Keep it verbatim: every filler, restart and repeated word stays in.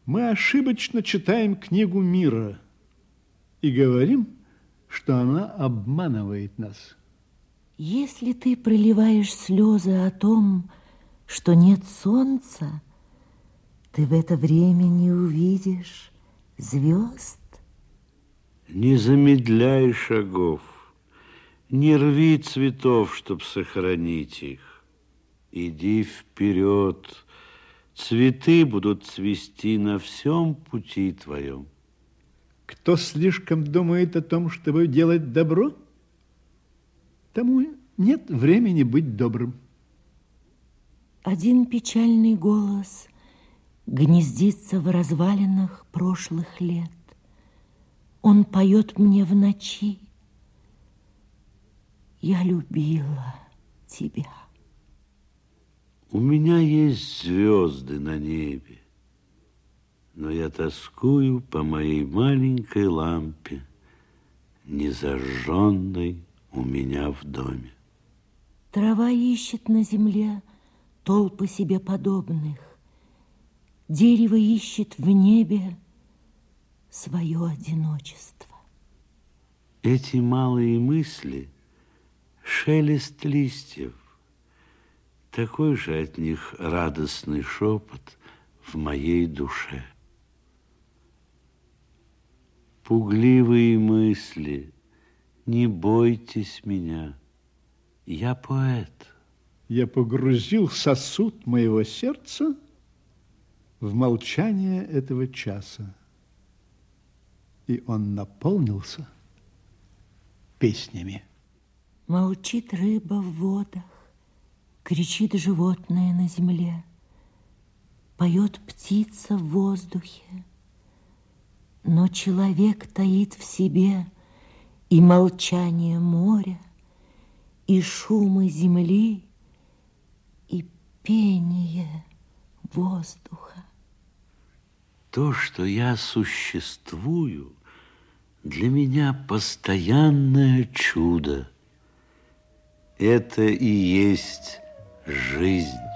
Мы ошибочно читаем книгу мира и говорим, что она обманывает нас. Если ты проливаешь слезы о том, что нет солнца, ты в это время не увидишь звезд. Не замедляй шагов, не рви цветов, чтоб сохранить их. Иди вперед, цветы будут цвести на всем пути твоем. Кто слишком думает о том, чтобы делать добро, тому нет времени быть добрым. Один печальный голос гнездится в развалинах прошлых лет. Он поет мне в ночи: я любила тебя. У меня есть звезды на небе, но я тоскую по моей маленькой лампе, незажженной у меня в доме. Трава ищет на земле толпы себе подобных. Дерево ищет в небе свое одиночество. Эти малые мысли — шелест листьев, такой же от них радостный шепот в моей душе. Пугливые мысли, не бойтесь меня, я поэт. Я погрузил сосуд моего сердца в молчание этого часа, и он наполнился песнями. Молчит рыба в водах, кричит животное на земле, поет птица в воздухе, но человек таит в себе и молчание моря, и шумы земли, и пение воздуха. То, что я существую, для меня постоянное чудо. Это и есть жизнь.